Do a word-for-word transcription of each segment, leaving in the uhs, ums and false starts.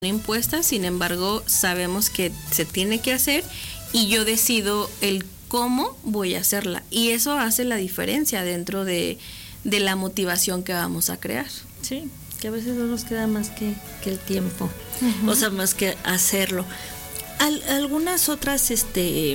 impuesta, sin embargo, sabemos que se tiene que hacer y yo decido el cómo voy a hacerla. Y eso hace la diferencia dentro de, de la motivación que vamos a crear. Sí, que a veces no nos queda más que, que el tiempo, uh-huh. o sea, más que hacerlo. Al, algunas otras este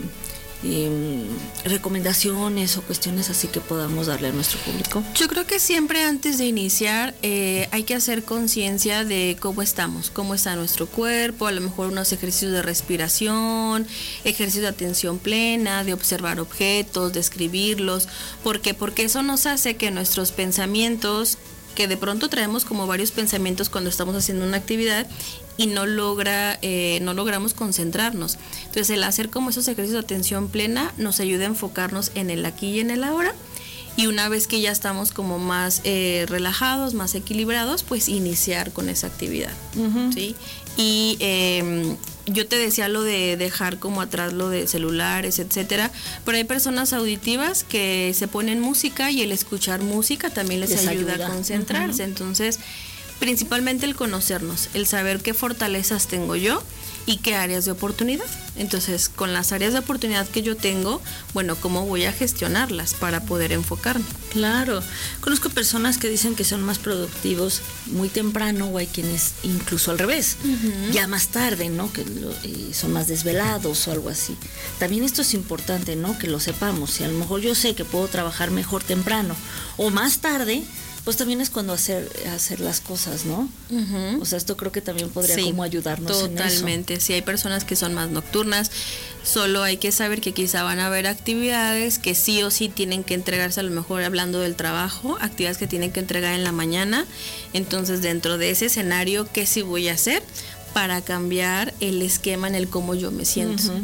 eh, recomendaciones o cuestiones así que podamos darle a nuestro público. Yo creo que siempre antes de iniciar eh, hay que hacer conciencia de cómo estamos, cómo está nuestro cuerpo, a lo mejor unos ejercicios de respiración, ejercicios de atención plena, de observar objetos, de escribirlos. ¿Por qué? Porque eso nos hace que nuestros pensamientos, que de pronto traemos como varios pensamientos cuando estamos haciendo una actividad y no logra eh, no logramos concentrarnos. Entonces el hacer como esos ejercicios de atención plena nos ayuda a enfocarnos en el aquí y en el ahora, y una vez que ya estamos como más eh, relajados, más equilibrados, pues iniciar con esa actividad, uh-huh. ¿sí? Y eh, yo te decía lo de dejar como atrás lo de celulares, etcétera, pero hay personas auditivas que se ponen música y el escuchar música también les, les ayuda, ayuda a concentrarse, uh-huh. Entonces principalmente el conocernos, el saber qué fortalezas tengo yo y qué áreas de oportunidad. Entonces, con las áreas de oportunidad que yo tengo, bueno, ¿cómo voy a gestionarlas para poder enfocarme? Claro. Conozco personas que dicen que son más productivos muy temprano, o hay quienes incluso al revés, uh-huh. ya más tarde, ¿no? Que lo, eh, son más desvelados o algo así. También esto es importante, ¿no? Que lo sepamos. Si a lo mejor yo sé que puedo trabajar mejor temprano o más tarde, pues también es cuando hacer hacer las cosas, ¿no? Uh-huh. O sea, esto creo que también podría sí, como ayudarnos en eso. Totalmente. Sí, hay personas que son más nocturnas, solo hay que saber que quizá van a haber actividades que sí o sí tienen que entregarse, a lo mejor hablando del trabajo, actividades que tienen que entregar en la mañana. Entonces, dentro de ese escenario, ¿qué sí voy a hacer para cambiar el esquema en el cómo yo me siento? Uh-huh.